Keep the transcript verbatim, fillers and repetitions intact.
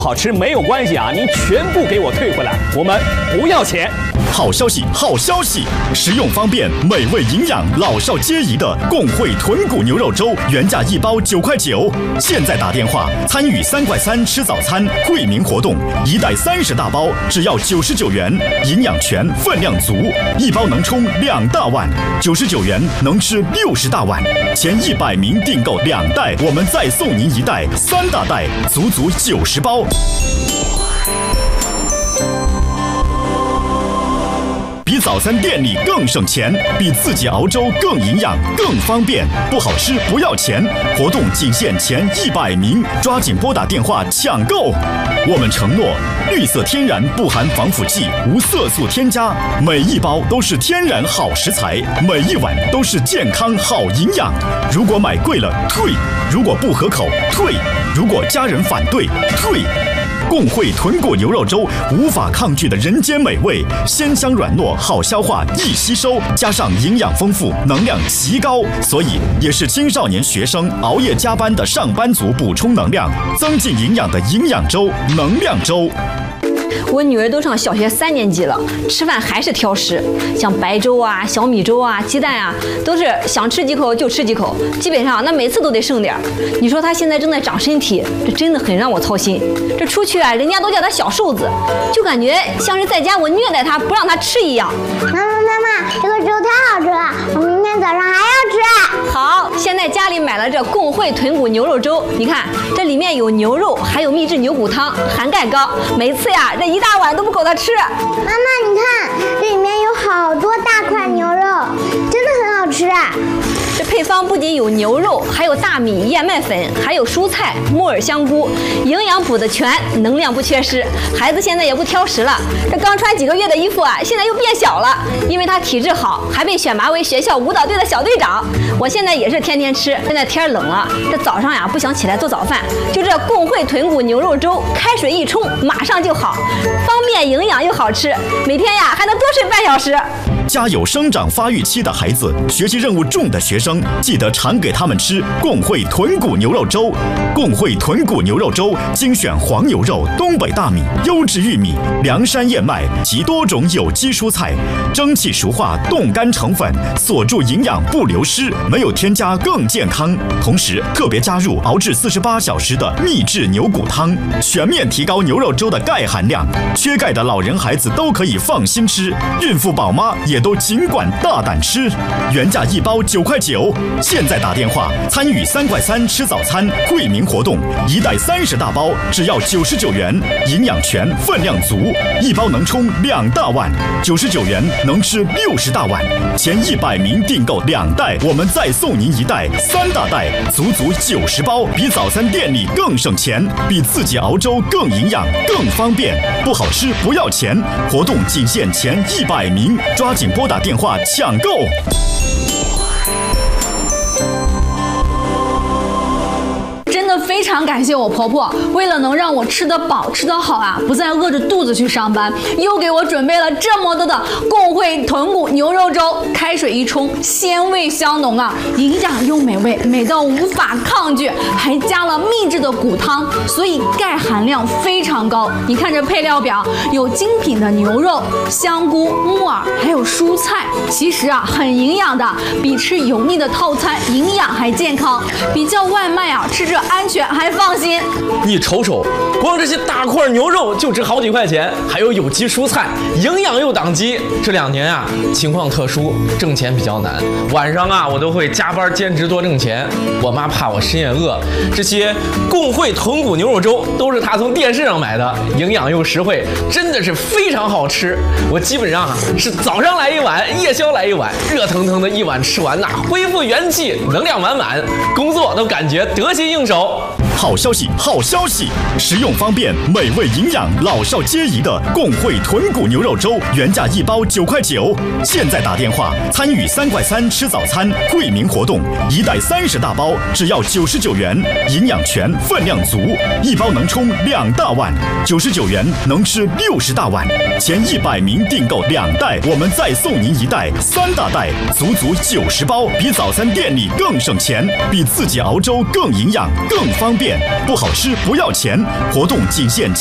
好吃没有关系啊，您全部给我退回来，我们不要钱。 好消息，好消息！实用方便、美味营养、老少皆宜的共惠豚骨牛肉粥，原价一包九块九，现在打电话参与三块三吃早餐惠民活动，一袋三十大包只要九十九元，营养全，分量足，一包能冲两大碗，九十九元能吃六十大碗，前一百名订购两袋，我们再送您一袋三大袋，足足九十包。比早餐店里更省钱，比自己熬粥更营养、更方便。不好吃不要钱，活动仅限前一百名，抓紧拨打电话抢购。我们承诺，绿色天然，不含防腐剂，无色素添加，每一包都是天然好食材，每一碗都是健康好营养。如果买贵了退，如果不合口退，如果家人反对退。共惠豚骨牛肉粥，无法抗拒的人间美味，鲜香软糯，好消化，易吸收，加上营养丰富，能量极高，所以也是青少年学生熬夜加班的上班族补充能量、增进营养的营养粥、能量粥。 我女儿都上小学三年级了，吃饭还是挑食，像白粥啊、小米粥啊、鸡蛋啊，都是想吃几口就吃几口，基本上那每次都得剩点。你说她现在正在长身体，这真的很让我操心。这出去啊，人家都叫她小瘦子，就感觉像是在家我虐待她，不让她吃一样。 妈妈妈妈，这个粥太好吃了，我明天早上还要吃。 好，现在家里买了这共惠豚骨牛肉粥，你看这里面有牛肉，还有秘制牛骨汤，含钙高，每次呀这一大碗都不够他吃。 妈妈，你看这里面有好多大块牛肉，真的很好吃。 这配方不仅有牛肉，还有大米、燕麦粉，还有蔬菜、木耳、香菇，营养补得全，能量不缺失。孩子现在也不挑食了，这刚穿几个月的衣服啊，现在又变小了，因为他体质好，还被选拔为学校舞蹈队的小队长。我现在也是天天吃，现在天冷了，这早上呀不想起来做早饭，就这共惠豚骨牛肉粥，开水一冲，马上就好，方便营养又好吃，每天呀还能多睡半小时。 家有生长发育期的孩子，学习任务重的学生，记得常给他们吃共惠豚骨牛肉粥。共惠豚骨牛肉粥精选黄牛肉、东北大米、优质玉米、凉山燕麦及多种有机蔬菜，蒸汽熟化、冻干成粉，锁住营养不流失，没有添加更健康。同时特别加入熬制四十八小时的秘制牛骨汤，全面提高牛肉粥的钙含量。缺钙的老人孩子都可以放心吃，孕妇宝妈也都尽管大胆吃。原价一包九块九，现在打电话参与三块三吃早餐惠民活动，一袋三十大包只要九十九元，营养全，分量足，一包能冲两大碗，九十九元能吃六十大碗，前一百名订购两袋，我们再送您一袋三大袋，足足九十包，比早餐店里更省钱，比自己熬粥更营养更方便。不好吃不要钱，活动仅限前一百名，抓紧拨打电话抢购。 真的非常感谢我婆婆，为了能让我吃得饱吃得好啊，不再饿着肚子去上班，又给我准备了这么多的共惠豚骨牛肉粥，开水一冲，鲜味香浓啊，营养又美味，美到无法抗拒，还加了秘制的骨汤，所以钙含量非常高。你看这配料表，有精品的牛肉、香菇、木耳，还有蔬菜，其实啊很营养的，比吃油腻的套餐营养还健康，比叫外卖啊吃着安全还放心。 你瞅瞅，光这些大块牛肉就值好几块钱，还有有机蔬菜，营养又挡饥。这两年啊，情况特殊，挣钱比较难，晚上啊我都会加班兼职多挣钱。我妈怕我深夜饿，这些共惠豚骨牛肉粥都是她从电视上买的，营养又实惠，真的是非常好吃。我基本上啊是早上来一碗，夜宵来一碗，热腾腾的一碗吃完呐，恢复元气，能量满满，工作都感觉得心应手。 好消息，好消息！实用方便、美味营养、老少皆宜的共惠豚骨牛肉粥，原价一包九块九，现在打电话参与三块三吃早餐惠民活动，一袋三十大包只要九十九元，营养全，分量足，一包能冲两大碗，九十九元能吃六十大碗，前一百名订购两袋，我们再送您一袋三大袋，足足九十包，比早餐店里更省钱，比自己熬粥更营养更方便。 便，不好吃不要钱。活动仅限